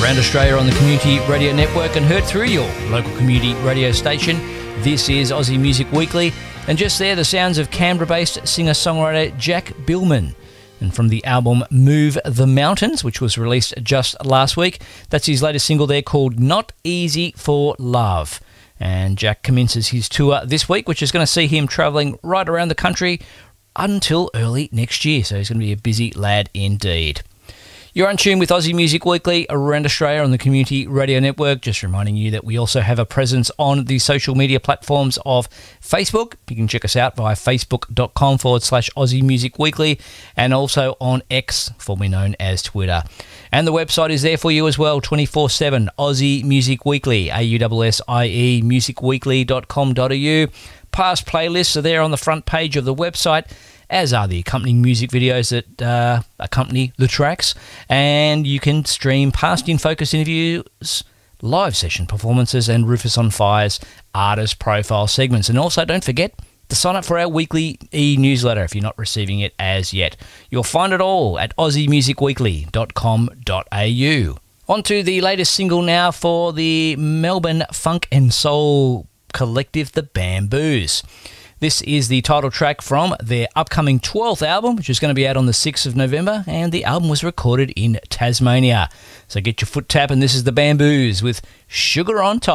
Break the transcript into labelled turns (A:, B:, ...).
A: around Australia on the Community Radio Network and heard through your local community radio station. This is Aussie Music Weekly, and just there, the sounds of Canberra-based singer-songwriter Jack Billman. And from the album Move the Mountains, which was released just last week, that's his latest single there called Not Easy for Love. And Jack commences his tour this week, which is going to see him travelling right around the country until early next year. So he's going to be a busy lad indeed. You're on tune with Aussie Music Weekly around Australia on the Community Radio Network. Just reminding you that we also have a presence on the social media platforms of Facebook. You can check us out via facebook.com/Aussie Music Weekly, and also on X, formerly known as Twitter. And the website is there for you as well, 24/7, Aussie Music Weekly, AUSSIE, musicweekly.com.au. Past playlists are there on the front page of the website, as are the accompanying music videos that accompany the tracks. And you can stream past In Focus interviews, live session performances, and Rufus on Fire's artist profile segments. And also, don't forget to sign up for our weekly e-newsletter if you're not receiving it as yet. You'll find it all at aussiemusicweekly.com.au. On to the latest single now for the Melbourne funk and soul collective, The Bamboos. This is the title track from their upcoming 12th album, which is going to be out on the 6th of November, and the album was recorded in Tasmania. So get your foot tapping. This is The Bamboos with Sugar on Top.